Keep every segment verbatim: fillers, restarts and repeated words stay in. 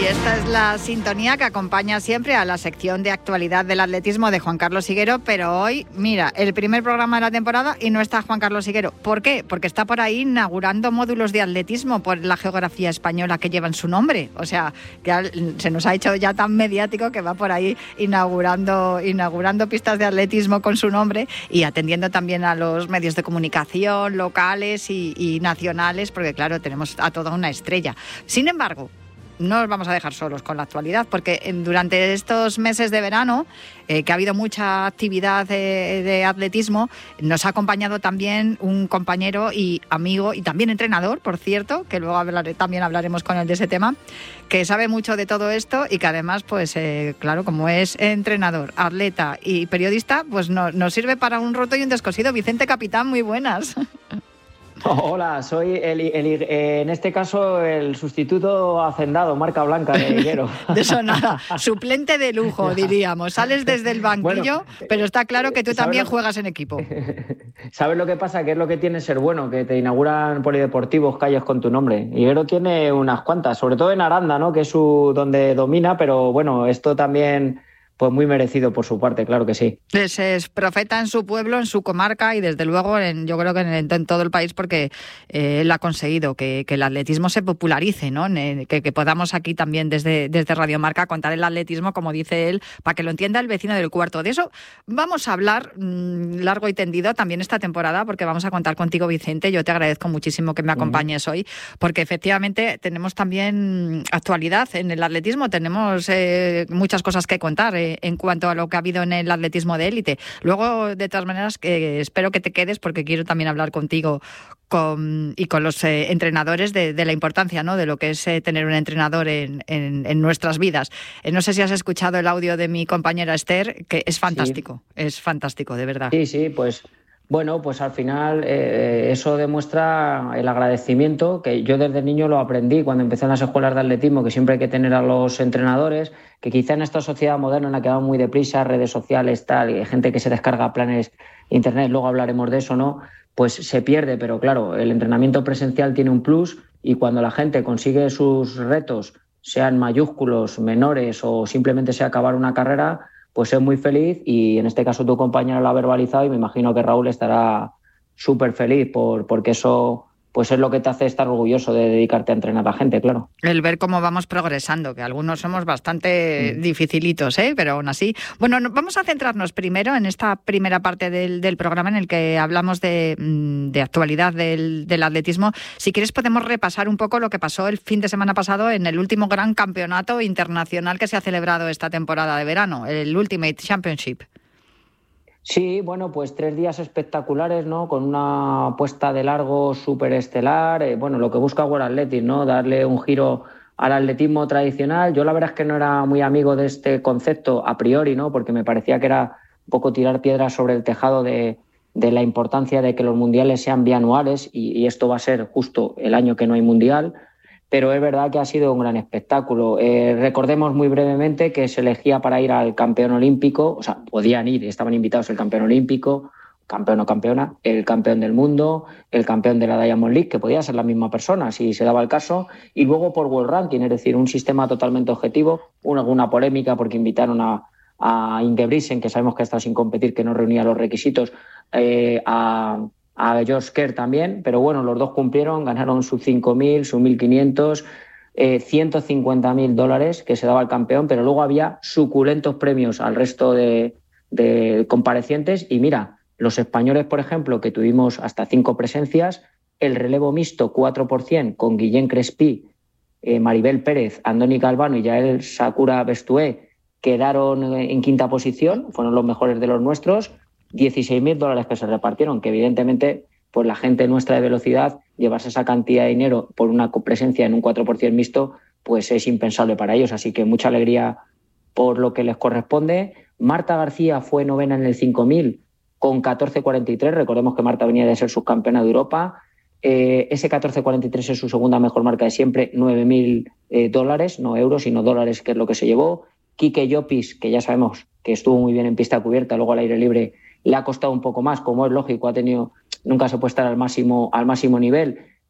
esta es la sintonía que acompaña siempre a la sección de actualidad del atletismo de Juan Carlos Higuero, pero hoy, mira, el primer programa de la temporada y no está Juan Carlos Higuero. ¿Por qué? Porque está por ahí inaugurando módulos de atletismo por la geografía española que llevan su nombre. O sea, que se nos ha hecho ya tan mediático que va por ahí inaugurando, inaugurando pistas de atletismo con su nombre y atendiendo también a los medios de comunicación locales y, y nacionales, porque claro, tenemos a toda una estrella. Sin embargo, no os vamos a dejar solos con la actualidad, porque durante estos meses de verano, eh, que ha habido mucha actividad de, de atletismo, nos ha acompañado también un compañero y amigo, y también entrenador, por cierto, que luego hablaré, también hablaremos con él de ese tema, que sabe mucho de todo esto y que además, pues eh, claro, como es entrenador, atleta y periodista, pues no, nos sirve para un roto y un descosido. Vicente Capitán, muy buenas. Hola, soy el, el, el, en este caso el sustituto hacendado, marca blanca de Higuero. De eso nada, suplente de lujo, diríamos. Sales desde el banquillo, bueno, pero está claro que tú también lo, juegas en equipo. ¿Sabes lo que pasa? Que es lo que tiene ser bueno, que te inauguran polideportivos, calles con tu nombre. Higuero tiene unas cuantas, sobre todo en Aranda, ¿no? Que es su donde domina, pero bueno, esto también... Pues muy merecido por su parte, claro que sí. Es, es profeta en su pueblo, en su comarca y desde luego en, yo creo que en, en todo el país porque eh, él ha conseguido que, que el atletismo se popularice, ¿no? Que, que podamos aquí también desde, desde Radio Marca contar el atletismo, como dice él, para que lo entienda el vecino del cuarto. De eso vamos a hablar mmm, largo y tendido también esta temporada porque vamos a contar contigo, Vicente. Yo te agradezco muchísimo que me acompañes uh-huh. hoy porque efectivamente tenemos también actualidad en el atletismo, tenemos eh, muchas cosas que contar, eh, en cuanto a lo que ha habido en el atletismo de élite. Luego, de todas maneras, que espero que te quedes porque quiero también hablar contigo con, y con los eh, entrenadores de, de la importancia, ¿no?, de lo que es eh, tener un entrenador en, en, en nuestras vidas. Eh, no sé si has escuchado el audio de mi compañera Esther, que es fantástico, sí. es fantástico, de verdad. Sí, sí, pues... Bueno, pues al final eh, eso demuestra el agradecimiento que yo desde niño lo aprendí cuando empecé en las escuelas de atletismo, que siempre hay que tener a los entrenadores, que quizá en esta sociedad moderna en la que va muy deprisa, redes sociales, tal, y gente que se descarga planes internet, luego hablaremos de eso, ¿no? Pues se pierde, pero claro, el entrenamiento presencial tiene un plus y cuando la gente consigue sus retos, sean mayúsculos, menores o simplemente sea acabar una carrera, pues es muy feliz y en este caso tu compañero lo ha verbalizado y me imagino que Raúl estará súper feliz por, porque eso pues es lo que te hace estar orgulloso de dedicarte a entrenar a la gente, claro. El ver cómo vamos progresando, que algunos somos bastante mm. dificilitos, ¿eh? Pero aún así. Bueno, vamos a centrarnos primero en esta primera parte del, del programa en el que hablamos de, de actualidad del, del atletismo. Si quieres podemos repasar un poco lo que pasó el fin de semana pasado en el último gran campeonato internacional que se ha celebrado esta temporada de verano, el Ultimate Championship. Sí, bueno, pues tres días espectaculares, ¿no? Con una puesta de largo súper estelar. Eh, bueno, lo que busca World Athletics, ¿no? Darle un giro al atletismo tradicional. Yo la verdad es que no era muy amigo de este concepto a priori, ¿no? Porque me parecía que era un poco tirar piedras sobre el tejado de, de la importancia de que los mundiales sean bianuales y, y esto va a ser justo el año que no hay mundial. Pero es verdad que ha sido un gran espectáculo. Eh, recordemos muy brevemente que se elegía para ir al campeón olímpico, o sea, podían ir, estaban invitados el campeón olímpico, campeón o campeona, el campeón del mundo, el campeón de la Diamond League, que podía ser la misma persona si se daba el caso, y luego por World Ranking, es decir, un sistema totalmente objetivo, una, una polémica porque invitaron a, a Ingebrigtsen, que sabemos que está sin competir, que no reunía los requisitos, eh, a... a George Kerr también, pero bueno, los dos cumplieron, ganaron sus cinco mil, sus mil quinientos, eh, ciento cincuenta mil dólares que se daba al campeón, pero luego había suculentos premios al resto de, de comparecientes y mira, los españoles, por ejemplo, que tuvimos hasta cinco presencias, el relevo mixto cuatro por ciento con Guillén Crespí, eh, Maribel Pérez, Andoni Galvano y Yael Sakura Bestué quedaron en quinta posición, fueron los mejores de los nuestros, dieciséis mil dólares que se repartieron, que evidentemente pues la gente nuestra de velocidad, llevarse esa cantidad de dinero por una presencia en un cuatro por ciento mixto, pues es impensable para ellos, así que mucha alegría por lo que les corresponde. Marta García fue novena en el cinco mil con catorce cuarenta y tres, recordemos que Marta venía de ser subcampeona de Europa, eh, ese catorce cuarenta y tres es su segunda mejor marca de siempre, nueve mil eh, dólares, no euros, sino dólares, que es lo que se llevó. Quique Llopis, que ya sabemos que estuvo muy bien en pista cubierta, luego al aire libre le ha costado un poco más, como es lógico, ha tenido, nunca se puede estar al máximo, al máximo nivel,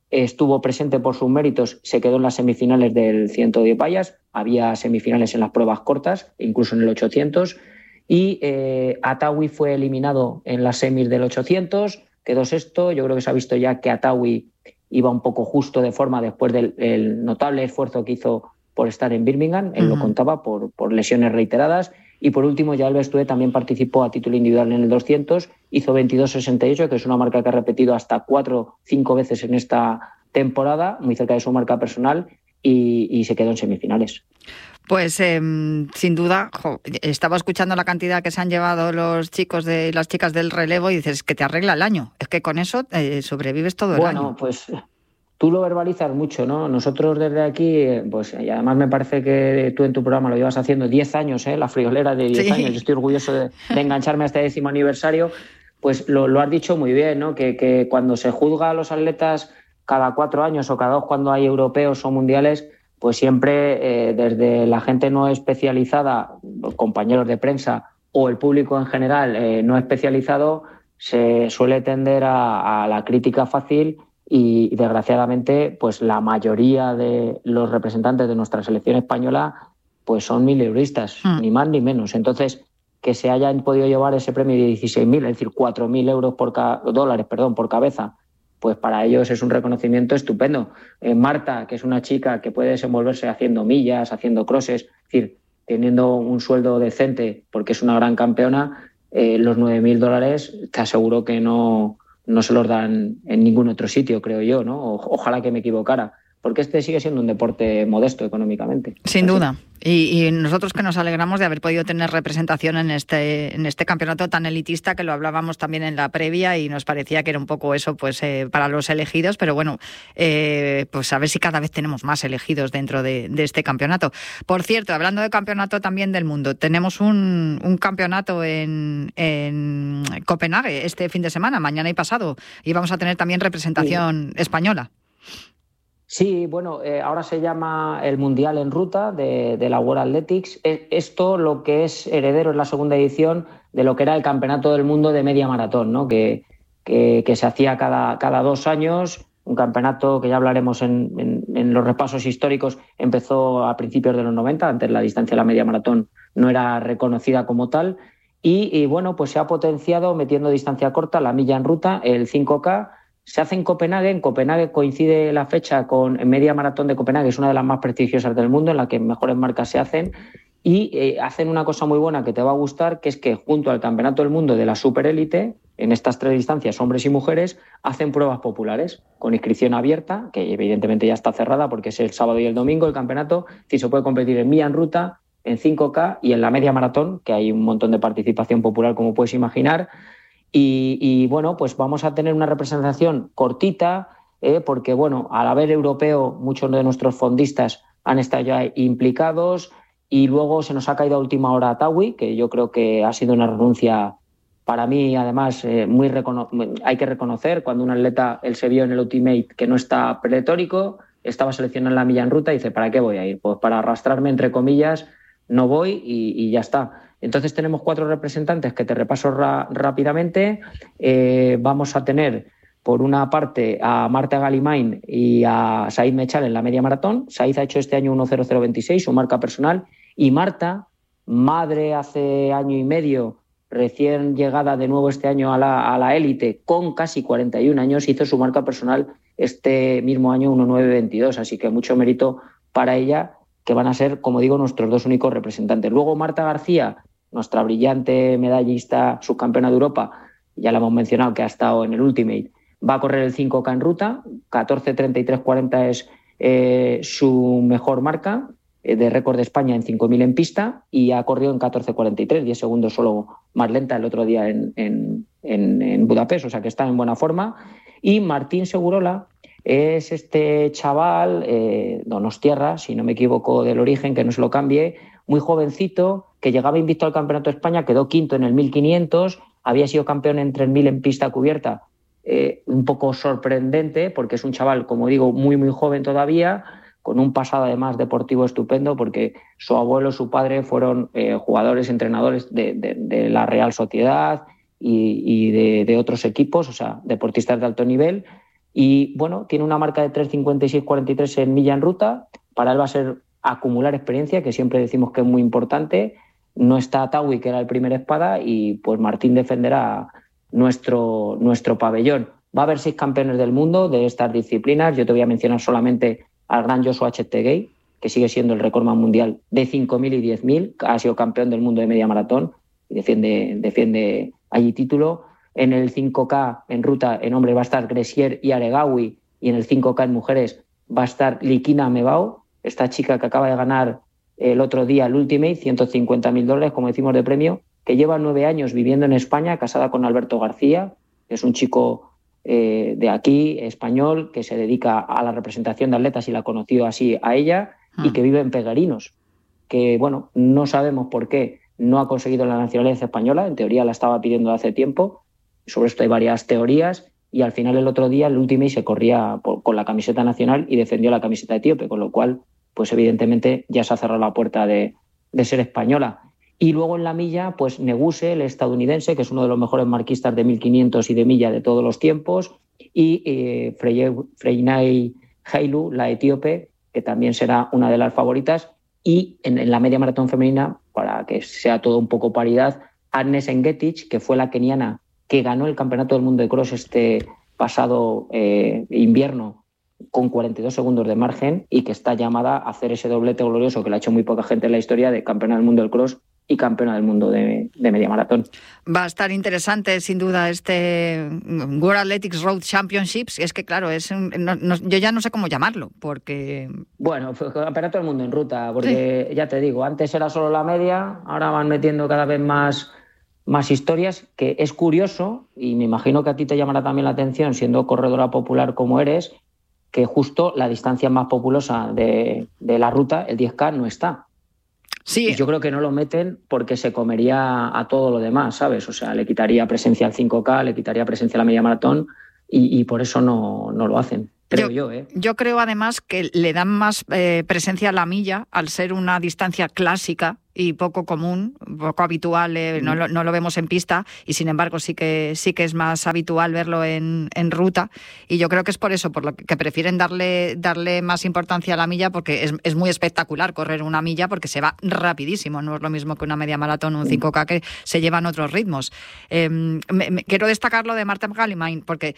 estuvo presente por sus méritos, se quedó en las semifinales del ciento diez vallas, había semifinales en las pruebas cortas, incluso en el ochocientos, y eh, Atawi fue eliminado en las semis del ochocientos, quedó sexto. Yo creo que se ha visto ya que Atawi iba un poco justo de forma después del el notable esfuerzo que hizo por estar en Birmingham, él uh-huh. lo contaba, por, por lesiones reiteradas. Y por último, ya Yves Tué también participó a título individual en el doscientos, hizo veintidós sesenta y ocho, que es una marca que ha repetido hasta cuatro, cinco veces en esta temporada, muy cerca de su marca personal, y, y se quedó en semifinales. Pues eh, sin duda, jo, estaba escuchando la cantidad que se han llevado los chicos de las chicas del relevo y dices que te arregla el año. Es que con eso eh, sobrevives todo el bueno, año. Bueno, pues tú lo verbalizas mucho, ¿no? Nosotros desde aquí, pues y además me parece que tú en tu programa lo llevas haciendo diez años, ¿eh? La friolera de diez sí. años. Yo estoy orgulloso de, de engancharme a este décimo aniversario. Pues lo, lo has dicho muy bien, ¿no? Que, que cuando se juzga a los atletas cada cuatro años o cada dos cuando hay europeos o mundiales, pues siempre eh, desde la gente no especializada, los compañeros de prensa o el público en general eh, no especializado, se suele tender a, a la crítica fácil y, desgraciadamente, pues la mayoría de los representantes de nuestra selección española pues son mileuristas, mm. ni más ni menos. Entonces, que se hayan podido llevar ese premio de dieciséis mil, es decir, cuatro mil euros por ca- dólares perdón, por cabeza, pues para ellos es un reconocimiento estupendo. Eh, Marta, que es una chica que puede desenvolverse haciendo millas, haciendo crosses, es decir, teniendo un sueldo decente porque es una gran campeona, eh, los nueve mil dólares te aseguro que no, no se los dan en ningún otro sitio, creo yo, ¿no? O, ojalá que me equivocara, porque este sigue siendo un deporte modesto económicamente. Sin Así. duda. Y, y nosotros que nos alegramos de haber podido tener representación en este en este campeonato tan elitista, que lo hablábamos también en la previa y nos parecía que era un poco eso pues eh, para los elegidos, pero bueno, eh, pues a ver si cada vez tenemos más elegidos dentro de, de este campeonato. Por cierto, hablando de campeonato también del mundo, tenemos un, un campeonato en, en Copenhague este fin de semana, mañana y pasado, y vamos a tener también representación sí. española. Sí, bueno, eh, ahora se llama el Mundial en Ruta de, de la World Athletics. Esto lo que es heredero es la segunda edición de lo que era el Campeonato del Mundo de Media Maratón, ¿no? que, que, que se hacía cada, cada dos años, un campeonato que ya hablaremos en, en, en los repasos históricos, empezó a principios de los noventa, antes la distancia de la media maratón no era reconocida como tal, y, y bueno, pues se ha potenciado metiendo distancia corta, la milla en ruta, el cinco K. Se hace en Copenhague. En Copenhague coincide la fecha con Media Maratón de Copenhague, es una de las más prestigiosas del mundo, en la que mejores marcas se hacen. Y eh, hacen una cosa muy buena que te va a gustar, que es que junto al Campeonato del Mundo de la Superélite, en estas tres distancias, hombres y mujeres, hacen pruebas populares con inscripción abierta, que evidentemente ya está cerrada porque es el sábado y el domingo el campeonato. Sí, se puede competir en milla en ruta, en cinco K y en la media maratón, que hay un montón de participación popular, como puedes imaginar. Y, y bueno, pues vamos a tener una representación cortita, eh, porque bueno, al haber europeo, muchos de nuestros fondistas han estado ya implicados, y luego se nos ha caído a última hora Atawi, que yo creo que ha sido una renuncia para mí, además, eh, muy recono- hay que reconocer, cuando un atleta, él se vio en el Ultimate que no está pletórico, estaba seleccionando la milla en ruta y dice, ¿para qué voy a ir? Pues para arrastrarme, entre comillas, no voy y, y ya está. Entonces tenemos cuatro representantes que te repaso ra- rápidamente. Eh, vamos a tener, por una parte, a Marta Galimain y a Said Mechal en la media maratón. Said ha hecho este año uno cero cero veintiséis, su marca personal. Y Marta, madre hace año y medio, recién llegada de nuevo este año a la, a la élite, con casi cuarenta y un años, hizo su marca personal este mismo año uno nueve veintidós. Así que mucho mérito para ella, que van a ser, como digo, nuestros dos únicos representantes. Luego Marta García, nuestra brillante medallista subcampeona de Europa, ya la hemos mencionado, que ha estado en el Ultimate, va a correr el cinco K en ruta, catorce treinta y tres cuarenta es eh, su mejor marca eh, de récord de España en cinco mil en pista, y ha corrido en catorce cuarenta y tres, diez segundos solo más lenta el otro día en, en, en, en Budapest, o sea que está en buena forma. Y Martín Segurola es este chaval, eh, donostiarra, si no me equivoco del origen, que no se lo cambie, muy jovencito, que llegaba invicto al Campeonato de España, quedó quinto en el mil quinientos, había sido campeón en tres mil en pista cubierta, eh, un poco sorprendente, porque es un chaval, como digo, muy, muy joven todavía, con un pasado además deportivo estupendo, porque su abuelo, su padre fueron eh, jugadores, entrenadores de, de, de la Real Sociedad y, y de, de otros equipos, o sea, deportistas de alto nivel. Y bueno, tiene una marca de tres cincuenta y seis cuarenta y tres en milla en ruta. Para él va a ser acumular experiencia, que siempre decimos que es muy importante. No está Tawi, que era el primer espada, y pues Martín defenderá nuestro, nuestro pabellón. Va a haber seis campeones del mundo de estas disciplinas. Yo te voy a mencionar solamente al gran Joshua Cheptegei, que sigue siendo el récord mundial de cinco mil y diez mil. Ha sido campeón del mundo de media maratón y defiende, defiende allí título. En el cinco K en ruta en hombres va a estar Gressier y Aregawi, y en el cinco K en mujeres va a estar Likina Mebao, esta chica que acaba de ganar el otro día el Ultimate, ciento cincuenta mil dólares, como decimos, de premio, que lleva nueve años viviendo en España, casada con Alberto García, que es un chico eh, de aquí, español, que se dedica a la representación de atletas y la conoció así a ella, ah. y que vive en Pegarinos, que, bueno, no sabemos por qué no ha conseguido la nacionalidad española, en teoría la estaba pidiendo hace tiempo. Sobre esto hay varias teorías, y al final el otro día el Ultimate se corría por, con la camiseta nacional y defendió la camiseta etíope, con lo cual, pues evidentemente ya se ha cerrado la puerta de, de ser española. Y luego en la milla, pues Neguse, el estadounidense, que es uno de los mejores marquistas de mil quinientos y de milla de todos los tiempos, y eh, Freinay Hailu, la etíope, que también será una de las favoritas. Y en, en la media maratón femenina, para que sea todo un poco paridad, Agnes Engetich, que fue la keniana que ganó el Campeonato del Mundo de Cross este pasado eh, invierno con cuarenta y dos segundos de margen, y que está llamada a hacer ese doblete glorioso que le ha hecho muy poca gente en la historia, de campeona del mundo del cross y campeona del mundo de, de media maratón. Va a estar interesante, sin duda, este World Athletics Road Championships. Es que, claro, es un, no, no, yo ya no sé cómo llamarlo, porque... Bueno, campeonato del mundo en ruta, porque sí. Ya te digo, antes era solo la media, ahora van metiendo cada vez más... más historias, que es curioso, y me imagino que a ti te llamará también la atención, siendo corredora popular como eres, que justo la distancia más populosa de, de la ruta, el diez K, no está. Sí. Y yo creo que no lo meten porque se comería a todo lo demás, ¿sabes? O sea, le quitaría presencia al cinco K, le quitaría presencia a la media maratón, y, y por eso no, no lo hacen. Creo yo, yo, ¿eh? Yo creo además que le dan más eh, presencia a la milla, al ser una distancia clásica y poco común, poco habitual, eh, mm. no, lo, no lo vemos en pista, y sin embargo sí que sí que es más habitual verlo en, en ruta, y yo creo que es por eso, por lo que prefieren darle darle más importancia a la milla, porque es, es muy espectacular correr una milla, porque se va rapidísimo, no es lo mismo que una media maratón o un cinco K, que se llevan otros ritmos. Eh, me, me, quiero destacar lo de Marta Galimain, porque,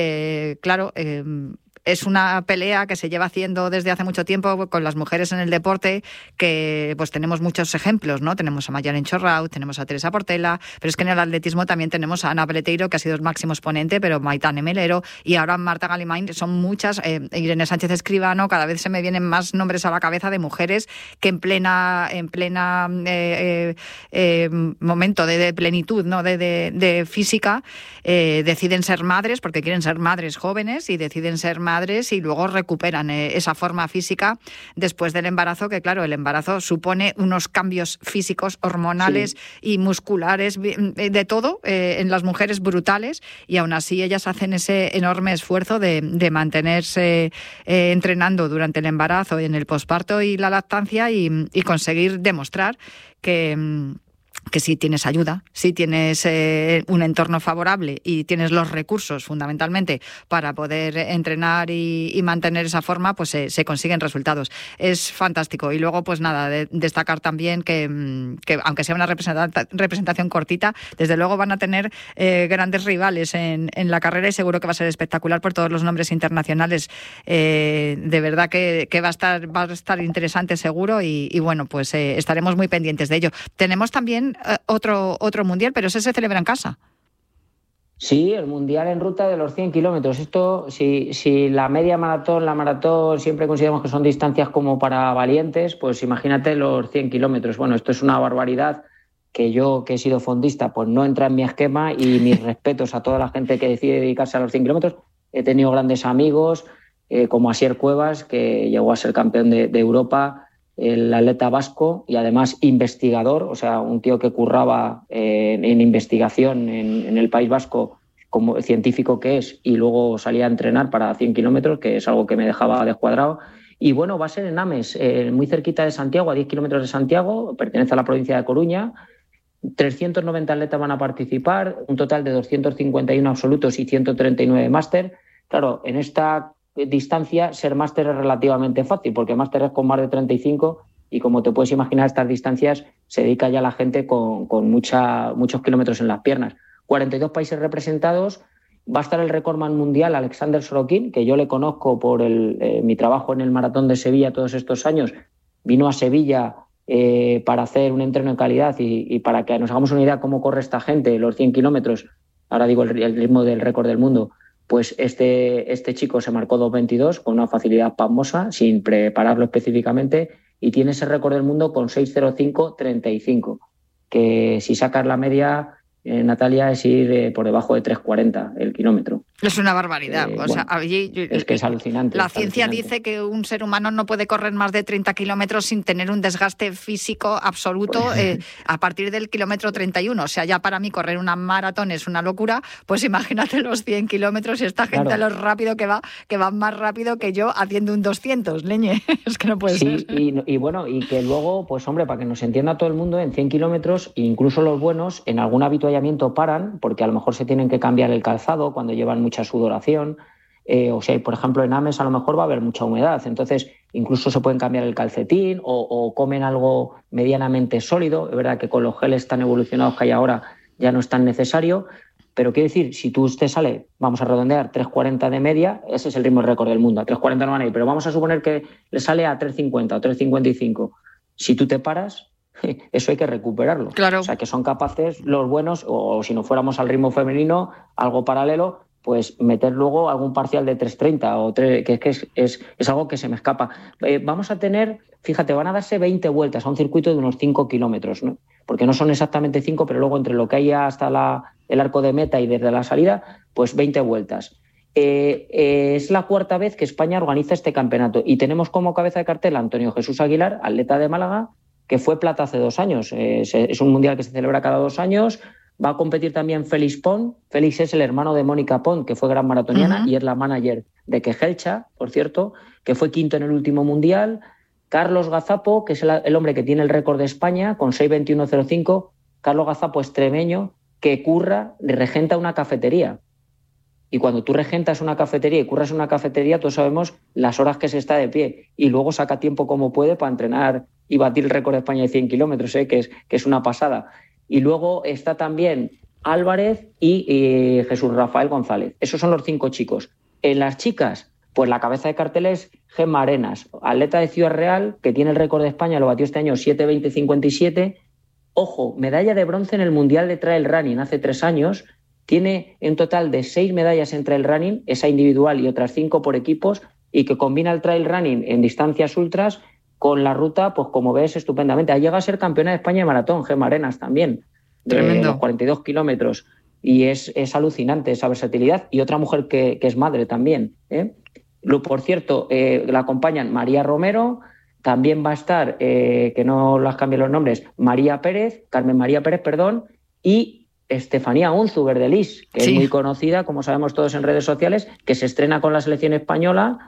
eh, claro... Eh, Es una pelea que se lleva haciendo desde hace mucho tiempo con las mujeres en el deporte, que pues tenemos muchos ejemplos, ¿no? Tenemos a Mayalen Chorraut, tenemos a Teresa Portela, pero es que en el atletismo también tenemos a Ana Peleteiro, que ha sido el máximo exponente, pero Maitane Melero, y ahora Marta Galimain. Son muchas, eh, Irene Sánchez Escribano. Cada vez se me vienen más nombres a la cabeza de mujeres que en plena en plena eh, eh, momento de, de plenitud, ¿no? de, de, de física, eh, deciden ser madres, porque quieren ser madres jóvenes, y deciden ser madres y luego recuperan eh, esa forma física después del embarazo, que claro, el embarazo supone unos cambios físicos, hormonales, sí. y musculares, de todo, eh, en las mujeres brutales, y aún así ellas hacen ese enorme esfuerzo de, de mantenerse eh, entrenando durante el embarazo, en el posparto y la lactancia, y, y conseguir demostrar que... que si tienes ayuda, si tienes eh, un entorno favorable y tienes los recursos, fundamentalmente, para poder entrenar y, y mantener esa forma, pues eh, se consiguen resultados. Es fantástico. Y luego, pues nada, de, destacar también que, que, aunque sea una representa- representación cortita, desde luego van a tener eh, grandes rivales en, en la carrera, y seguro que va a ser espectacular por todos los nombres internacionales. Eh, de verdad que, que va a estar va a estar interesante, seguro, y, y bueno, pues eh, estaremos muy pendientes de ello. Tenemos también Otro, otro mundial, pero ese se celebra en casa. Sí, el mundial en ruta de los cien kilómetros. Esto, si, si la media maratón, la maratón, siempre consideramos que son distancias como para valientes, pues imagínate los cien kilómetros. Bueno, esto es una barbaridad, que yo, que he sido fondista, pues no entra en mi esquema, y mis respetos a toda la gente que decide dedicarse a los cien kilómetros. He tenido grandes amigos, eh, como Asier Cuevas, que llegó a ser campeón de, de Europa, el atleta vasco, y además investigador, o sea, un tío que curraba eh, en investigación en, en el País Vasco, como científico que es, y luego salía a entrenar para cien kilómetros, que es algo que me dejaba descuadrado. Y bueno, va a ser en Ames, eh, muy cerquita de Santiago, a diez kilómetros de Santiago, pertenece a la provincia de Coruña. trescientos noventa atletas van a participar, un total de doscientos cincuenta y uno absolutos y ciento treinta y nueve máster. Claro, en esta distancia ser máster es relativamente fácil, porque máster es con más de treinta y cinco y como te puedes imaginar, estas distancias se dedica ya la gente con, con mucha, muchos kilómetros en las piernas. cuarenta y dos países representados. Va a estar el recordman mundial Alexander Sorokin, que yo le conozco por el, eh, mi trabajo en el Maratón de Sevilla todos estos años. Vino a Sevilla eh, para hacer un entreno de calidad y, y para que nos hagamos una idea de cómo corre esta gente, los cien kilómetros, ahora digo el, el ritmo del récord del mundo, pues este, este chico se marcó dos veintidós con una facilidad pasmosa, sin prepararlo específicamente, y tiene ese récord del mundo con seis cero cinco treinta y cinco, que si sacas la media... Eh, Natalia, es ir eh, por debajo de tres cuarenta el kilómetro. Es una barbaridad. Eh, o sea, bueno, allí, es que es alucinante. La es ciencia alucinante. dice que un ser humano no puede correr más de treinta kilómetros sin tener un desgaste físico absoluto pues... eh, a partir del kilómetro treinta y uno. O sea, ya para mí correr una maratón es una locura, pues imagínate los cien kilómetros y esta gente claro. lo rápido que va, que va más rápido que yo haciendo un doscientos, leñe. Es que no puede sí, ser. Y, y bueno, y que luego, pues hombre, para que nos entienda todo el mundo, en cien kilómetros, incluso los buenos, en algún habituallamiento paran, porque a lo mejor se tienen que cambiar el calzado cuando llevan mucha sudoración, eh, o sea, por ejemplo en Ames a lo mejor va a haber mucha humedad, entonces incluso se pueden cambiar el calcetín o, o comen algo medianamente sólido. Es verdad que con los geles tan evolucionados que hay ahora ya no es tan necesario, pero quiero decir, si tú te sale, vamos a redondear, tres cuarenta de media, ese es el ritmo récord del mundo, a tres cuarenta no van a ir, pero vamos a suponer que le sale a tres cincuenta o tres cincuenta y cinco. Si tú te paras, eso hay que recuperarlo. Claro. O sea, que son capaces los buenos, o si no fuéramos al ritmo femenino, algo paralelo, pues meter luego algún parcial de tres treinta, o tres, que, que es, es, es algo que se me escapa. Eh, vamos a tener, fíjate, van a darse veinte vueltas a un circuito de unos cinco kilómetros, ¿no? Porque no son exactamente cinco, pero luego entre lo que hay hasta la, el arco de meta y desde la salida, pues veinte vueltas. Eh, eh, es la cuarta vez que España organiza este campeonato y tenemos como cabeza de cartel a Antonio Jesús Aguilar, atleta de Málaga, que fue plata hace dos años. Eh, es un mundial que se celebra cada dos años. Va a competir también Félix Pont. Félix es el hermano de Mónica Pont, que fue gran maratoniana, uh-huh. y es la manager de Kejelcha, por cierto, que fue quinto en el último mundial. Carlos Gazapo, que es el, el hombre que tiene el récord de España, con seis veintiuno cero cinco. Carlos Gazapo, extremeño, que curra, regenta una cafetería. Y cuando tú regentas una cafetería y curras una cafetería, todos sabemos las horas que se está de pie. Y luego saca tiempo como puede para entrenar y batir el récord de España de cien kilómetros, ¿eh? que, es, que es una pasada. Y luego está también Álvarez y, y Jesús Rafael González. Esos son los cinco chicos. En las chicas, pues la cabeza de cartel es Gemma Arenas, atleta de Ciudad Real, que tiene el récord de España, lo batió este año siete veinte cincuenta y siete. Ojo, medalla de bronce en el Mundial de Trail Running hace tres años. Tiene un total de seis medallas en trail running, esa individual y otras cinco por equipos, y que combina el trail running en distancias ultras con la ruta, pues como ves, estupendamente. Ha llegado a ser campeona de España de maratón, Gemma Arenas también, de Tremendo. los cuarenta y dos kilómetros. Y es, es alucinante esa versatilidad. Y otra mujer que, que es madre también, ¿eh? Lo, por cierto, eh, la acompañan María Romero, también va a estar, eh, que no las cambien los nombres, María Pérez, Carmen María Pérez, perdón, y Estefanía Unzu Verdelis, que sí. es muy conocida, como sabemos todos en redes sociales, que se estrena con la selección española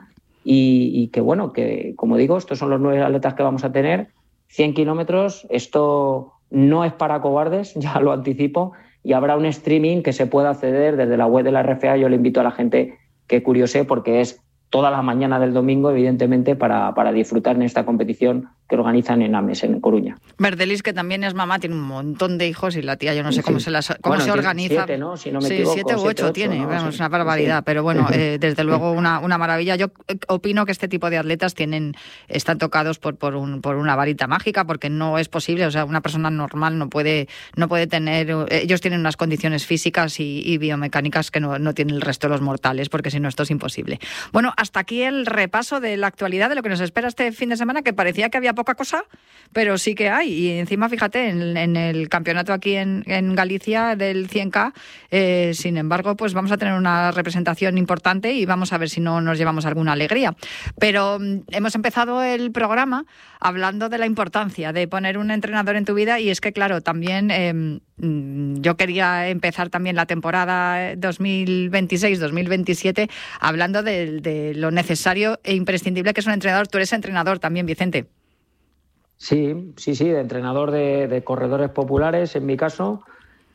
y, y que, bueno, que como digo, estos son los nueve atletas que vamos a tener. cien kilómetros, esto no es para cobardes, ya lo anticipo, y habrá un streaming que se pueda acceder desde la web de la R F A. Yo le invito a la gente que curiose porque es toda la mañana del domingo, evidentemente, para, para disfrutar en esta competición que organizan en Ames, en Coruña. Verdelis, que también es mamá, tiene un montón de hijos y la tía, yo no sé sí. cómo se las cómo bueno, se organiza. Siete, ¿no? Si no me sí, equivoco. Siete u ocho siete, tiene, ¿no? vamos, sí. una barbaridad. Sí. Pero bueno, eh, desde luego una, una maravilla. Yo opino que este tipo de atletas tienen, están tocados por, por, un, por una varita mágica, porque no es posible, o sea, una persona normal no puede, no puede tener, ellos tienen unas condiciones físicas y, y biomecánicas que no, no tienen el resto de los mortales, porque si no esto es imposible. Bueno, hasta aquí el repaso de la actualidad, de lo que nos espera este fin de semana, que parecía que había poca cosa, pero sí que hay. Y encima, fíjate, en, en el campeonato aquí en, en Galicia del cien K, eh, sin embargo, pues vamos a tener una representación importante y vamos a ver si no nos llevamos alguna alegría. Pero um, hemos empezado el programa hablando de la importancia de poner un entrenador en tu vida, y es que, claro, también eh, yo quería empezar también la temporada dos mil veintiséis dos mil veintisiete hablando de, de lo necesario e imprescindible que es un entrenador. Tú eres entrenador también, Vicente. Sí, sí, sí, de entrenador de, de corredores populares, en mi caso,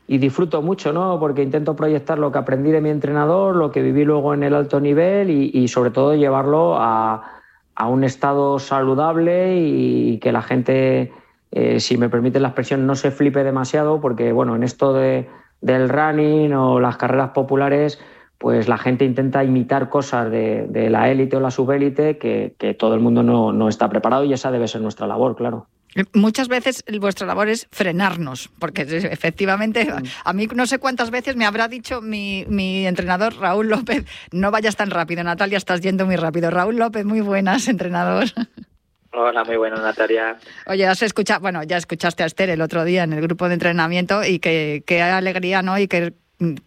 y disfruto mucho, ¿no? Porque intento proyectar lo que aprendí de mi entrenador, lo que viví luego en el alto nivel y, y sobre todo llevarlo a, a un estado saludable y que la gente, eh, si me permiten la expresión, no se flipe demasiado, porque bueno, en esto de, del running o las carreras populares, pues la gente intenta imitar cosas de, de la élite o la subélite que, que todo el mundo no, no está preparado, y esa debe ser nuestra labor, claro. Muchas veces vuestra labor es frenarnos, porque efectivamente a mí no sé cuántas veces me habrá dicho mi, mi entrenador Raúl López: no vayas tan rápido, Natalia, estás yendo muy rápido. Raúl López, muy buenas, entrenador. Hola, muy buenas, Natalia. Oye, has escuchado, bueno, ya escuchaste a Esther el otro día en el grupo de entrenamiento, y qué, qué alegría, ¿no? Y qué,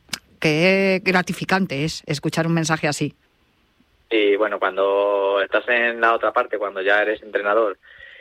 qué gratificante es escuchar un mensaje así. Y bueno, cuando estás en la otra parte, cuando ya eres entrenador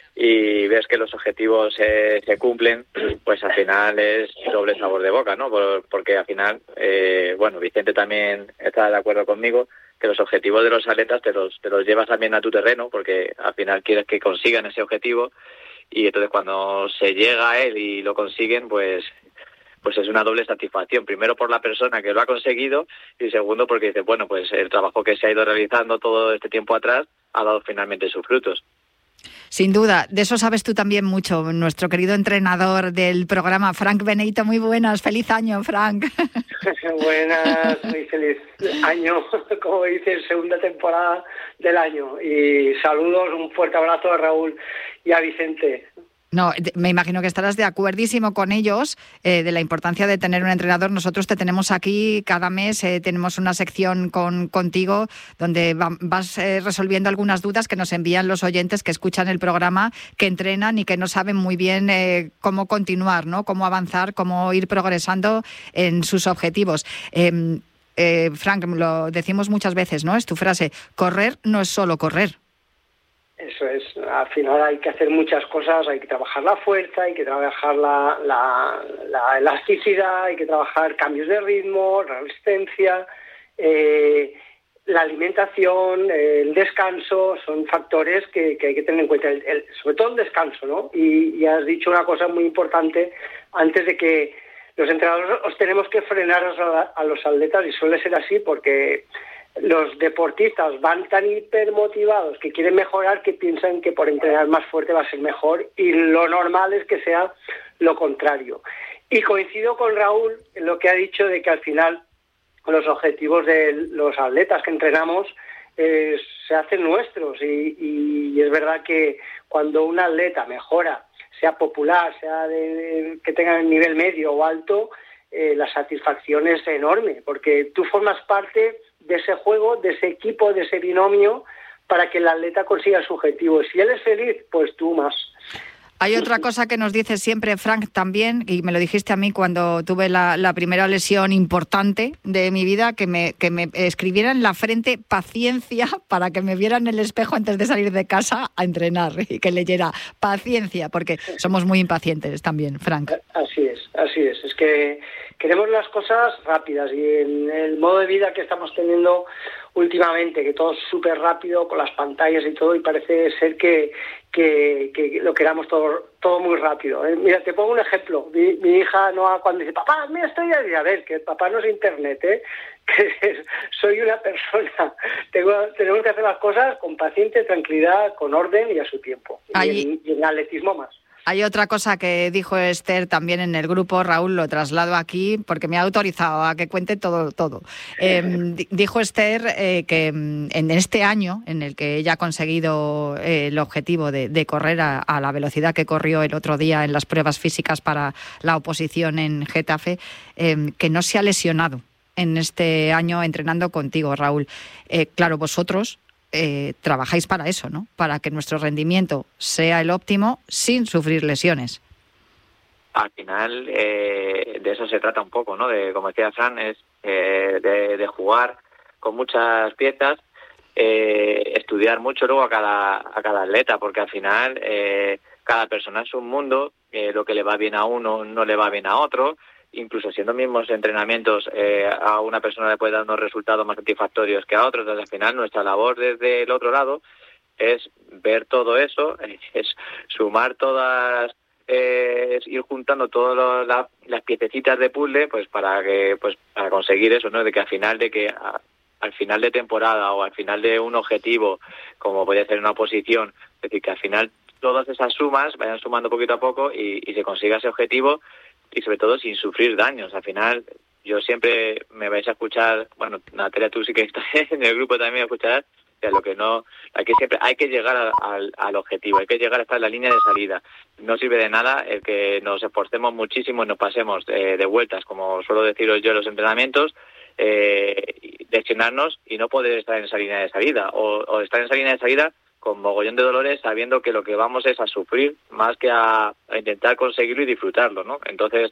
y ves que los objetivos se, se cumplen, pues al final es doble sabor de boca, ¿no? Por, porque al final, eh, bueno, Vicente también está de acuerdo conmigo, que los objetivos de los atletas te los, te los llevas también a tu terreno, porque al final quieres que consigan ese objetivo, y entonces cuando se llega a él y lo consiguen, pues pues es una doble satisfacción. Primero por la persona que lo ha conseguido, y segundo porque dice, bueno, pues el trabajo que se ha ido realizando todo este tiempo atrás ha dado finalmente sus frutos. Sin duda, de eso sabes tú también mucho, nuestro querido entrenador del programa, Frank Benito. Muy buenas, feliz año, Frank. Buenas, muy feliz año, como dices, segunda temporada del año. Y saludos, un fuerte abrazo a Raúl y a Vicente. No, me imagino que estarás de acuerdísimo con ellos eh, de la importancia de tener un entrenador. Nosotros te tenemos aquí cada mes, eh, tenemos una sección con contigo donde va, vas eh, resolviendo algunas dudas que nos envían los oyentes que escuchan el programa, que entrenan y que no saben muy bien eh, cómo continuar, ¿no? Cómo avanzar, cómo ir progresando en sus objetivos. Eh, eh, Frank, lo decimos muchas veces, ¿no? Es tu frase: correr no es solo correr. Eso es, al final hay que hacer muchas cosas, hay que trabajar la fuerza, hay que trabajar la, la, la elasticidad, hay que trabajar cambios de ritmo, resistencia, eh, la alimentación, el descanso, son factores que, que hay que tener en cuenta, el, el, sobre todo el descanso, ¿no? Y, y has dicho una cosa muy importante antes, de que los entrenadores os tenemos que frenar a, a los atletas, y suele ser así porque los deportistas van tan hipermotivados que quieren mejorar, que piensan que por entrenar más fuerte va a ser mejor, y lo normal es que sea lo contrario. Y coincido con Raúl en lo que ha dicho, de que al final los objetivos de los atletas que entrenamos eh, se hacen nuestros, y, y es verdad que cuando un atleta mejora, sea popular, sea de, de, que tenga el nivel medio o alto, eh, la satisfacción es enorme, porque tú formas parte de ese juego, de ese equipo, de ese binomio, para que el atleta consiga su objetivo. Si él es feliz, pues tú más. Hay otra cosa que nos dice siempre Frank también, y me lo dijiste a mí cuando tuve la, la primera lesión importante de mi vida, que me, que me escribiera en la frente paciencia para que me viera en el espejo antes de salir de casa a entrenar, y que leyera paciencia, porque somos muy impacientes también, Frank. Así es, así es. Es que queremos las cosas rápidas, y en el modo de vida que estamos teniendo últimamente, que todo es súper rápido con las pantallas y todo, y parece ser que, que, que lo queramos todo, todo muy rápido. ¿eh? Mira, te pongo un ejemplo. Mi, mi hija Noa, cuando dice, papá, mira, estoy ahí, a ver, que papá no es internet, ¿eh? que soy una persona. Tengo, tenemos que hacer las cosas con paciencia, tranquilidad, con orden y a su tiempo. Ahí... Y, en, y en atletismo más. Hay otra cosa que dijo Esther también en el grupo, Raúl, lo traslado aquí porque me ha autorizado a que cuente todo. todo. Eh, dijo Esther eh, que en este año en el que ella ha conseguido eh, el objetivo de, de correr a, a la velocidad que corrió el otro día en las pruebas físicas para la oposición en Getafe, eh, que no se ha lesionado en este año entrenando contigo, Raúl. Eh, claro, vosotros Eh, trabajáis para eso, ¿no? Para que nuestro rendimiento sea el óptimo sin sufrir lesiones. Al final eh, de eso se trata un poco, ¿no? De, como decía Fran, es eh, de, de jugar con muchas piezas, eh, estudiar mucho luego a cada a cada atleta, porque al final eh, cada persona es un mundo, eh, lo que le va bien a uno no le va bien a otro. Incluso siendo mismos entrenamientos, eh, a una persona le puede dar unos resultados más satisfactorios que a otros. Entonces, al final, nuestra labor desde el otro lado es ver todo eso, es sumar todas eh, ir juntando todas la, las piececitas de puzzle, pues para que, pues para conseguir eso, ¿no? De que al final de que a, al final de temporada o al final de un objetivo, como podría ser una posición, es decir, que al final todas esas sumas vayan sumando poquito a poco y, y se consiga ese objetivo, y sobre todo sin sufrir daños. Al final, yo siempre me vais a escuchar, bueno, Natalia, tú sí que estás en el grupo también, me escucharás, o sea, lo que no, hay que siempre, hay que llegar a, a, al objetivo, hay que llegar a estar en la línea de salida. No sirve de nada el que nos esforcemos muchísimo y nos pasemos eh, de vueltas, como suelo deciros yo en los entrenamientos, eh, lesionarnos y no poder estar en esa línea de salida, o, o estar en esa línea de salida con mogollón de dolores, sabiendo que lo que vamos es a sufrir más que a, a intentar conseguirlo y disfrutarlo, ¿no? Entonces,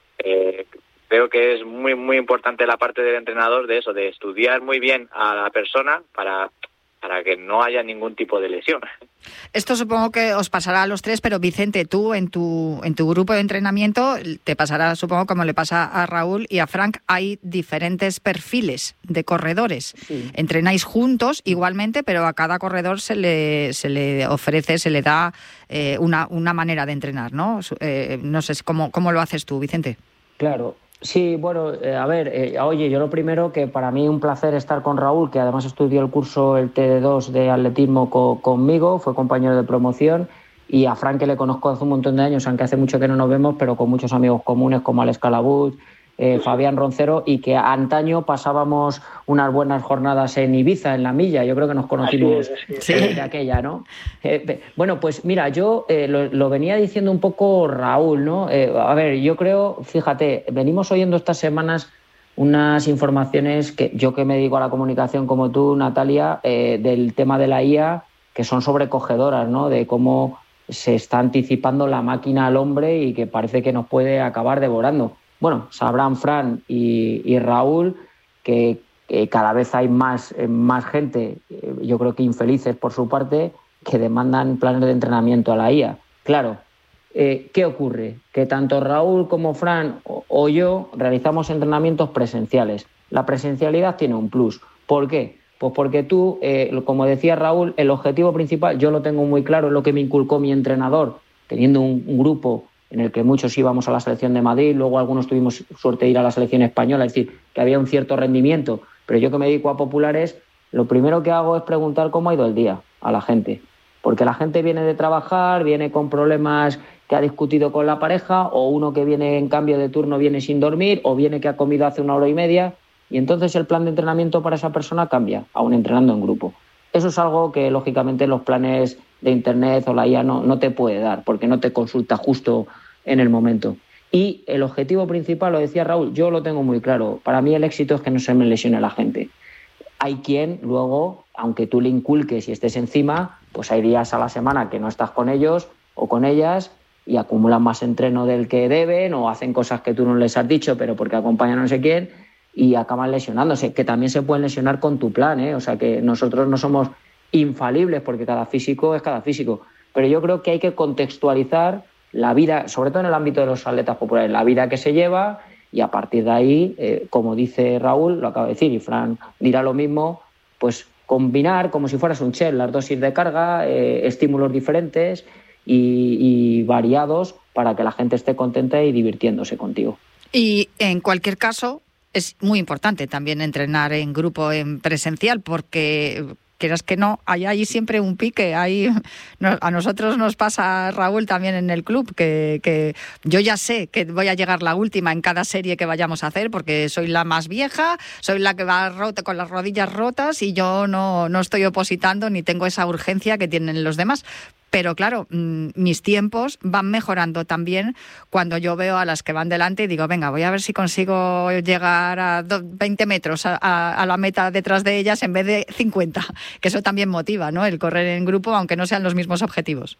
eh, creo que es muy, muy importante la parte del entrenador de eso, de estudiar muy bien a la persona para, para que no haya ningún tipo de lesión. Esto supongo que os pasará a los tres, pero Vicente, tú en tu en tu grupo de entrenamiento te pasará, supongo, como le pasa a Raúl y a Frank, hay diferentes perfiles de corredores. Sí. Entrenáis juntos igualmente, pero a cada corredor se le se le ofrece, se le da eh, una una manera de entrenar, ¿no? Eh, no sé cómo cómo lo haces tú, Vicente. Claro. Sí, bueno, eh, a ver, eh, oye, yo lo primero que para mí un placer estar con Raúl, que además estudió el curso, el T D dos de atletismo co- conmigo, fue compañero de promoción, y a Frank, que le conozco hace un montón de años, aunque hace mucho que no nos vemos, pero con muchos amigos comunes como Alex Calabut, eh, Fabián Roncero, y que antaño pasábamos unas buenas jornadas en Ibiza, en la milla. Yo creo que nos conocimos así es, así es. Eh, de aquella, ¿no? Eh, bueno, pues mira, yo eh, lo, lo venía diciendo un poco Raúl, ¿no? Eh, a ver, yo creo, fíjate, venimos oyendo estas semanas unas informaciones que yo que me dedico a la comunicación como tú, Natalia, eh, del tema de la I A, que son sobrecogedoras, ¿no? De cómo se está anticipando la máquina al hombre y que parece que nos puede acabar devorando. Bueno, sabrán Fran y, y Raúl que, que cada vez hay más, más gente, yo creo que infelices por su parte, que demandan planes de entrenamiento a la I A. Claro, eh, ¿qué ocurre? Que tanto Raúl como Fran o, o yo realizamos entrenamientos presenciales. La presencialidad tiene un plus. ¿Por qué? Pues porque tú, eh, como decía Raúl, el objetivo principal, yo lo tengo muy claro, es lo que me inculcó mi entrenador, teniendo un, un grupo en el que muchos íbamos a la selección de Madrid, luego algunos tuvimos suerte de ir a la selección española, es decir, que había un cierto rendimiento, pero yo que me dedico a populares, lo primero que hago es preguntar cómo ha ido el día a la gente, porque la gente viene de trabajar, viene con problemas que ha discutido con la pareja, o uno que viene en cambio de turno viene sin dormir, o viene que ha comido hace una hora y media, y entonces el plan de entrenamiento para esa persona cambia, aún entrenando en grupo. Eso es algo que, lógicamente, los planes de Internet o la I A no, no te puede dar, porque no te consulta justo en el momento. Y el objetivo principal, lo decía Raúl, yo lo tengo muy claro. Para mí el éxito es que no se me lesione la gente. Hay quien luego, aunque tú le inculques y estés encima, pues hay días a la semana que no estás con ellos o con ellas y acumulan más entreno del que deben o hacen cosas que tú no les has dicho, pero porque acompañan a no sé quién, y acaban lesionándose, que también se pueden lesionar con tu plan, ¿eh? O sea que nosotros no somos infalibles porque cada físico es cada físico, pero yo creo que hay que contextualizar la vida, sobre todo en el ámbito de los atletas populares, la vida que se lleva, y a partir de ahí, eh, como dice Raúl, lo acaba de decir, y Fran dirá lo mismo, pues combinar como si fueras un chef, las dosis de carga, eh, estímulos diferentes y, y variados para que la gente esté contenta y divirtiéndose contigo. Y en cualquier caso, es muy importante también entrenar en grupo, en presencial, porque quieras que no, hay ahí siempre un pique. Hay, no, a nosotros nos pasa, Raúl, también en el club, que, que yo ya sé que voy a llegar la última en cada serie que vayamos a hacer, porque soy la más vieja, soy la que va rota, con las rodillas rotas, y yo no, no estoy opositando ni tengo esa urgencia que tienen los demás. Pero claro, mis tiempos van mejorando también cuando yo veo a las que van delante y digo, venga, voy a ver si consigo llegar a veinte metros a, a, a la meta detrás de ellas en vez de cincuenta, que eso también motiva, ¿no? El correr en grupo, aunque no sean los mismos objetivos.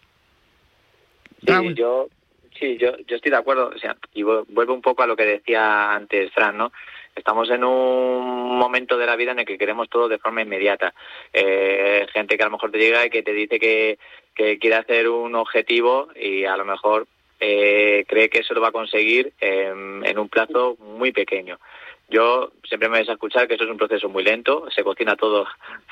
Sí, Raúl. yo sí, yo, yo estoy de acuerdo, o sea, y vuelvo un poco a lo que decía antes Fran, ¿no? Estamos en un momento de la vida en el que queremos todo de forma inmediata. Eh, gente que a lo mejor te llega y que te dice que, que quiere hacer un objetivo y a lo mejor eh, cree que eso lo va a conseguir en, en un plazo muy pequeño. Yo siempre me vais a escuchar que esto es un proceso muy lento, se cocina todo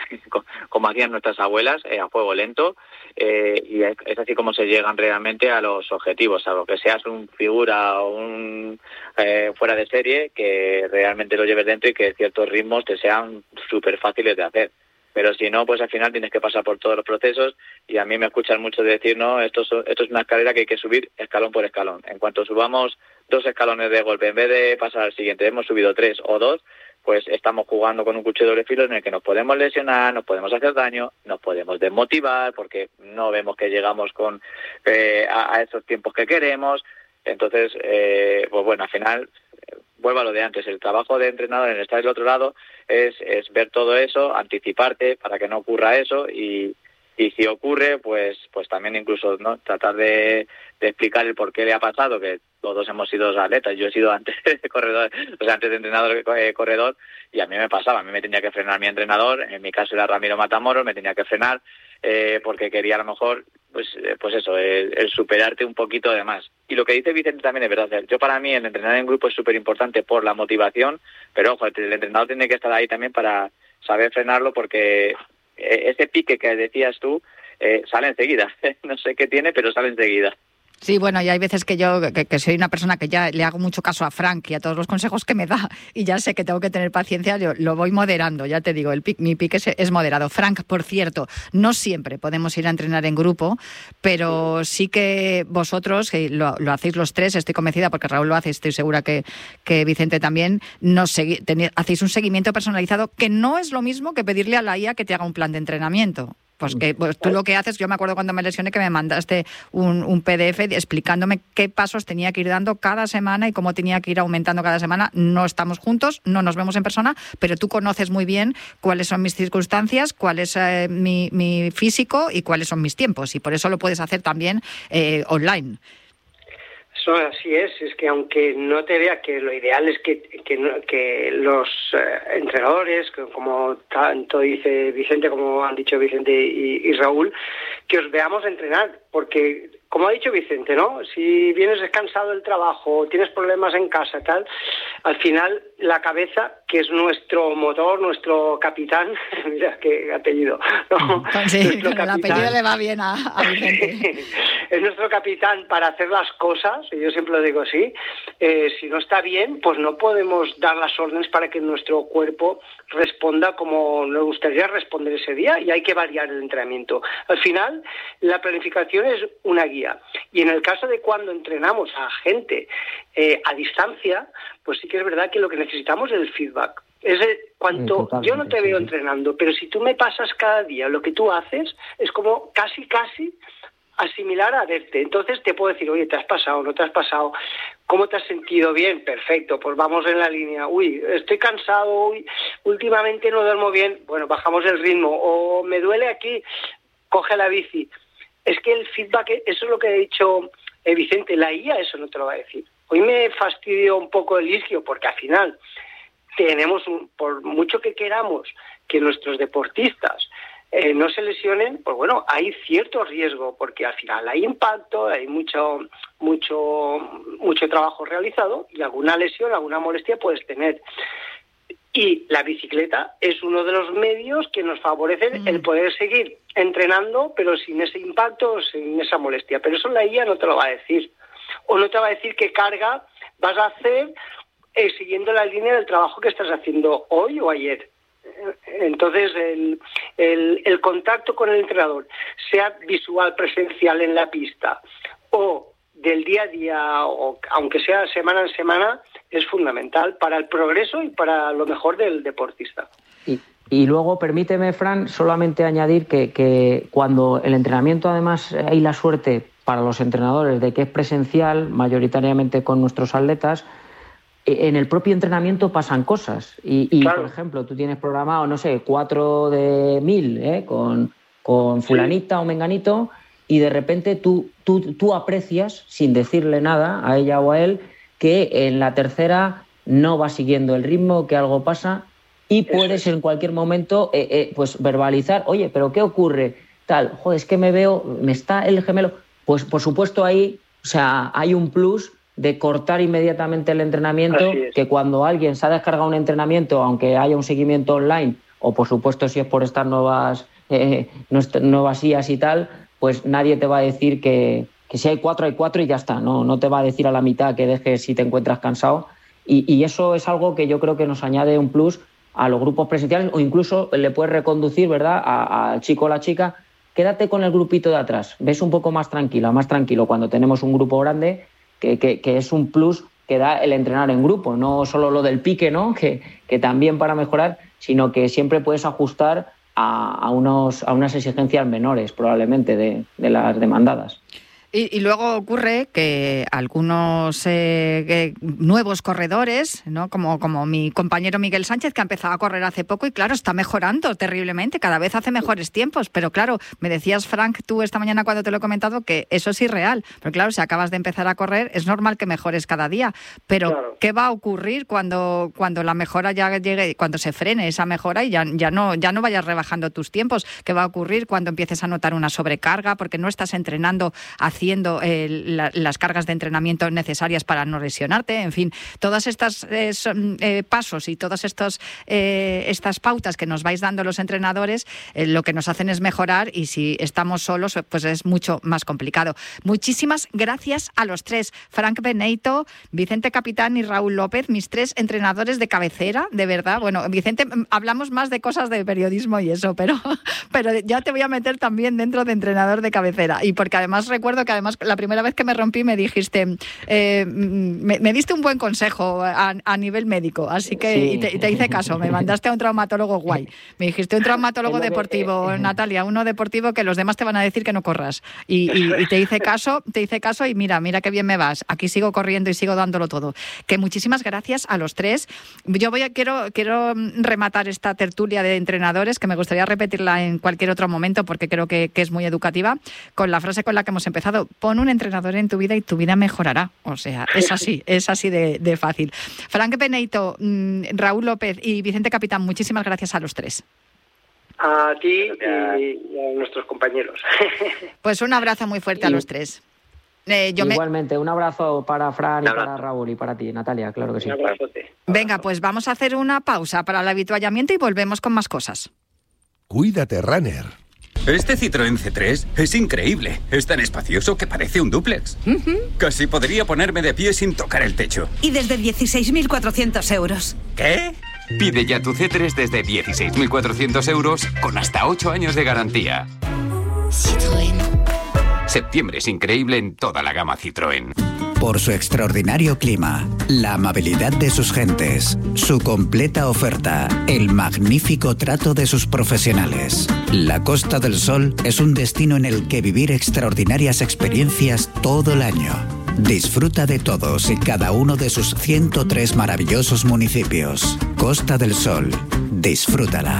como hacían nuestras abuelas, eh, a fuego lento, eh, y es, es así como se llegan realmente a los objetivos, a lo que seas un figura o un eh, fuera de serie, que realmente lo lleves dentro y que ciertos ritmos te sean súper fáciles de hacer. Pero si no, pues al final tienes que pasar por todos los procesos, y a mí me escuchan mucho decir, no, esto, esto es una escalera que hay que subir escalón por escalón. En cuanto subamos dos escalones de golpe, en vez de pasar al siguiente, hemos subido tres o dos, pues estamos jugando con un cuchillo de doble filo en el que nos podemos lesionar, nos podemos hacer daño, nos podemos desmotivar porque no vemos que llegamos con eh, a, a esos tiempos que queremos. Entonces, eh, pues bueno, al final, vuelvo a lo de antes, el trabajo de entrenador en estar del otro lado es, es ver todo eso, anticiparte para que no ocurra eso, y, y si ocurre, pues pues también incluso no tratar de, de explicar el por qué le ha pasado, que todos hemos sido atletas. Yo he sido antes de corredor, o sea, antes de entrenador eh, corredor, y a mí me pasaba, a mí me tenía que frenar mi entrenador, en mi caso era Ramiro Matamoros, me tenía que frenar eh, porque quería a lo mejor, pues eh, pues eso, el, el superarte un poquito de más. Y lo que dice Vicente también es verdad. Yo, para mí, el entrenar en grupo es súper importante por la motivación, pero ojo, el entrenador tiene que estar ahí también para saber frenarlo, porque ese pique que decías tú eh, sale enseguida. No sé qué tiene, pero sale enseguida. Sí, bueno, y hay veces que yo, que, que soy una persona que ya le hago mucho caso a Frank y a todos los consejos que me da, y ya sé que tengo que tener paciencia, yo lo voy moderando, ya te digo, el pic, mi pique es, es moderado. Frank, por cierto, no siempre podemos ir a entrenar en grupo, pero sí que vosotros, que lo, lo hacéis los tres, estoy convencida, porque Raúl lo hace, estoy segura que, que Vicente también, nos segui, ten, hacéis un seguimiento personalizado, que no es lo mismo que pedirle a la I A que te haga un plan de entrenamiento. Pues que pues tú lo que haces, yo me acuerdo cuando me lesioné que me mandaste un, un P D F explicándome qué pasos tenía que ir dando cada semana y cómo tenía que ir aumentando cada semana. No estamos juntos, no nos vemos en persona, pero tú conoces muy bien cuáles son mis circunstancias, cuál es eh, mi, mi físico y cuáles son mis tiempos, y por eso lo puedes hacer también eh, online. Eso así es, es que aunque no te vea, que lo ideal es que, que, que los eh, entrenadores, que como tanto dice Vicente, como han dicho Vicente y, y Raúl, que os veamos entrenar, porque como ha dicho Vicente, ¿no? Si vienes descansado del trabajo, tienes problemas en casa, tal, al final la cabeza, que es nuestro motor, nuestro capitán, mira qué apellido, ¿no? Sí, nuestro el apellido le va bien a, a Vicente. Es nuestro capitán para hacer las cosas, y yo siempre lo digo así. Eh, si no está bien, pues no podemos dar las órdenes para que nuestro cuerpo responda como nos gustaría responder ese día, y hay que variar el entrenamiento. Al final, la planificación es una guía, y en el caso de cuando entrenamos a gente eh, a distancia, pues sí que es verdad que lo que necesitamos es el feedback. Es de, cuanto yo no te veo entrenando, pero si tú me pasas cada día lo que tú haces, es como casi, casi asimilar a verte. Entonces te puedo decir, oye, ¿te has pasado? ¿No te has pasado? ¿Cómo te has sentido? Bien, perfecto, pues vamos en la línea. Uy, estoy cansado, uy, últimamente no duermo bien. Bueno, bajamos el ritmo. O me duele aquí, coge la bici. Es que el feedback, eso es lo que ha dicho eh, Vicente, la I A eso no te lo va a decir. Hoy me fastidió un poco el isquio, porque al final tenemos, un, por mucho que queramos que nuestros deportistas Eh, no se lesionen, pues bueno, hay cierto riesgo, porque al final hay impacto, hay mucho mucho mucho trabajo realizado, y alguna lesión, alguna molestia puedes tener. Y la bicicleta es uno de los medios que nos favorecen mm. el poder seguir entrenando, pero sin ese impacto, sin esa molestia. Pero eso la I A no te lo va a decir. O no te va a decir qué carga vas a hacer eh, siguiendo la línea del trabajo que estás haciendo hoy o ayer. Entonces, el, el, el contacto con el entrenador, sea visual, presencial en la pista o del día a día, o aunque sea semana en semana, es fundamental para el progreso y para lo mejor del deportista. Y, y luego, permíteme, Fran, solamente añadir que, que cuando el entrenamiento, además, hay la suerte para los entrenadores de que es presencial, mayoritariamente con nuestros atletas, en el propio entrenamiento pasan cosas y, y claro. Por ejemplo, tú tienes programado, no sé, cuatro de mil ¿eh? con, con fulanita sí. o menganito, y de repente tú, tú, tú aprecias, sin decirle nada a ella o a él, que en la tercera no va siguiendo el ritmo, que algo pasa, y puedes en cualquier momento eh, eh, pues verbalizar, oye, ¿pero qué ocurre? Tal, joder, es que me veo, me está el gemelo. Pues por supuesto ahí, o sea, hay un plus de cortar inmediatamente el entrenamiento, que cuando alguien se ha descargado un entrenamiento, aunque haya un seguimiento online, o por supuesto si es por estas nuevas, eh, nuevas I As y tal, pues nadie te va a decir que, que si hay cuatro, hay cuatro y ya está, no, no te va a decir a la mitad que dejes si te encuentras cansado. Y, y eso es algo que yo creo que nos añade un plus a los grupos presenciales, o incluso le puedes reconducir, ¿verdad?, al chico o la chica, quédate con el grupito de atrás, ves un poco más tranquila, más tranquilo cuando tenemos un grupo grande, que, que, que es un plus que da el entrenar en grupo, no solo lo del pique, ¿no?, que, que también para mejorar, sino que siempre puedes ajustar a, a, unos, a unas exigencias menores, probablemente, de, de las demandadas. Y, y luego ocurre que algunos eh, que nuevos corredores, ¿no?, como, como mi compañero Miguel Sánchez, que ha empezado a correr hace poco y claro, está mejorando terriblemente, cada vez hace mejores tiempos, pero claro, me decías, Frank, tú esta mañana cuando te lo he comentado, que eso es irreal, pero claro, si acabas de empezar a correr, es normal que mejores cada día, pero claro, ¿qué va a ocurrir cuando, cuando la mejora ya llegue, cuando se frene esa mejora y ya, ya, no, ya no vayas rebajando tus tiempos? ¿Qué va a ocurrir cuando empieces a notar una sobrecarga porque no estás entrenando haciendo haciendo eh, la, las cargas de entrenamiento necesarias para no lesionarte? En fin, todas estas eh, son, eh, pasos y todas estos, eh, estas pautas que nos vais dando los entrenadores, eh, lo que nos hacen es mejorar, y si estamos solos, pues es mucho más complicado. Muchísimas gracias a los tres, Frank Beneyto, Vicente Capitán y Raúl López, mis tres entrenadores de cabecera, de verdad. Bueno, Vicente, hablamos más de cosas de periodismo y eso, pero, pero ya te voy a meter también dentro de entrenador de cabecera, y porque además recuerdo que además la primera vez que me rompí me dijiste, eh, me, me diste un buen consejo a, a nivel médico, así que sí. y, te, y te hice caso, me mandaste a un traumatólogo guay, me dijiste un traumatólogo deportivo, Natalia, uno deportivo que los demás te van a decir que no corras, y, y, y te hice caso, te hice caso y mira, mira qué bien me vas, aquí sigo corriendo y sigo dándolo todo. Que muchísimas gracias a los tres. Yo voy a, quiero, quiero rematar esta tertulia de entrenadores, que me gustaría repetirla en cualquier otro momento porque creo que, que es muy educativa, con la frase con la que hemos empezado: pon un entrenador en tu vida y tu vida mejorará. O sea, es así, es así de, de fácil. Frank Beneyto, Raúl López y Vicente Capitán, muchísimas gracias a los tres. A ti y a nuestros compañeros. Pues un abrazo muy fuerte sí. a los tres. Eh, yo Igualmente, me... un abrazo para Fran y para Raúl y para ti, Natalia, claro que sí. Un abrazote. Venga, pues vamos a hacer una pausa para el habituallamiento y volvemos con más cosas. Cuídate, runner. Este Citroën C tres es increíble. Es tan espacioso que parece un dúplex. Uh-huh. Casi podría ponerme de pie sin tocar el techo. Y desde dieciséis mil cuatrocientos euros. ¿Qué? Pide ya tu C tres desde dieciséis mil cuatrocientos euros con hasta ocho años de garantía. Citroën. Septiembre es increíble en toda la gama Citroën. Por su extraordinario clima, la amabilidad de sus gentes, su completa oferta, el magnífico trato de sus profesionales. La Costa del Sol es un destino en el que vivir extraordinarias experiencias todo el año. Disfruta de todos y cada uno de sus ciento tres maravillosos municipios. Costa del Sol, disfrútala.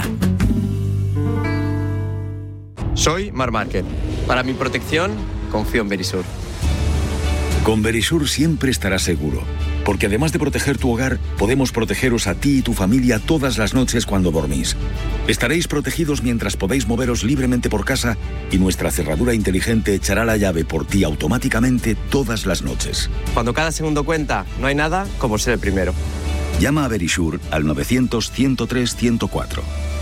Soy Mar Márquez. Para mi protección, confío en Verisur. Con Verisur siempre estarás seguro, porque además de proteger tu hogar, podemos protegeros a ti y tu familia todas las noches cuando dormís. Estaréis protegidos mientras podéis moveros libremente por casa y nuestra cerradura inteligente echará la llave por ti automáticamente todas las noches. Cuando cada segundo cuenta, no hay nada como ser el primero. Llama a Verisur al novecientos, ciento tres, ciento cuatro.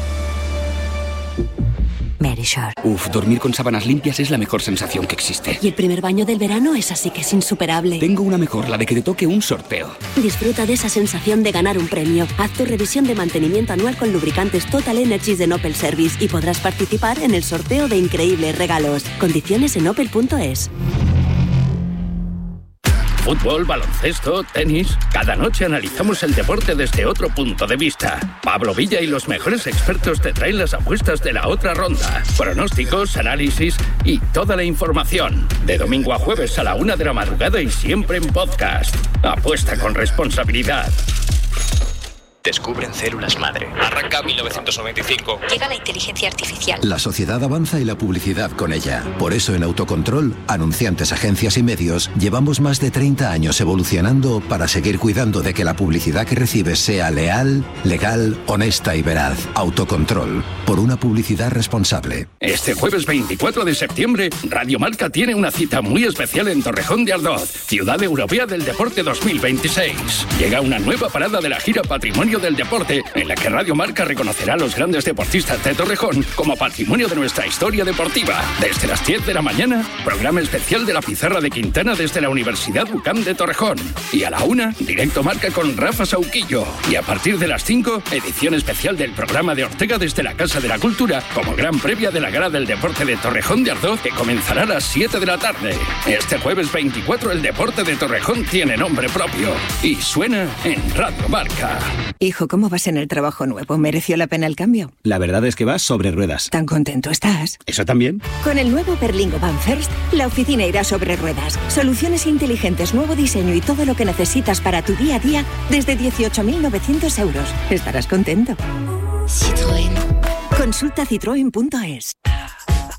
Verisur. Uf, dormir con sábanas limpias es la mejor sensación que existe. Y el primer baño del verano es así que es insuperable. Tengo una mejor, la de que te toque un sorteo. Disfruta de esa sensación de ganar un premio. Haz tu revisión de mantenimiento anual con lubricantes Total Energies de Opel Service y podrás participar en el sorteo de increíbles regalos. Condiciones en opel punto es. Fútbol, baloncesto, tenis... Cada noche analizamos el deporte desde otro punto de vista. Pablo Villa y los mejores expertos te traen las apuestas de la otra ronda. Pronósticos, análisis y toda la información. De domingo a jueves a la una de la madrugada y siempre en podcast. Apuesta con responsabilidad. Descubren células madre. Arranca mil novecientos noventa y cinco. Llega la inteligencia artificial. La sociedad avanza y la publicidad con ella. Por eso en Autocontrol, anunciantes, agencias y medios, llevamos más de treinta años evolucionando para seguir cuidando de que la publicidad que recibes sea leal, legal, honesta y veraz. Autocontrol. Por una publicidad responsable. Este jueves veinticuatro de septiembre, Radio Marca tiene una cita muy especial en Torrejón de Ardoz, Ciudad Europea del Deporte dos mil veintiséis. Llega una nueva parada de la gira Patrimonio del Deporte, en la que Radio Marca reconocerá a los grandes deportistas de Torrejón como patrimonio de nuestra historia deportiva. Desde las diez de la mañana, programa especial de la Pizarra de Quintana desde la Universidad U C A M de Torrejón. Y a la una, directo Marca con Rafa Sauquillo. Y a partir de las cinco, edición especial del programa de Ortega desde la Casa de la Cultura, como gran previa de la Gala del Deporte de Torrejón de Ardoz, que comenzará a las siete de la tarde. Este jueves veinticuatro, el deporte de Torrejón tiene nombre propio y suena en Radio Marca. Hijo, ¿cómo vas en el trabajo nuevo? ¿Mereció la pena el cambio? La verdad es que vas sobre ruedas. ¿Tan contento estás? ¿Eso también? Con el nuevo Berlingo Van First, la oficina irá sobre ruedas. Soluciones inteligentes, nuevo diseño y todo lo que necesitas para tu día a día desde dieciocho mil novecientos euros. Estarás contento. Citroën. Consulta citroen punto es.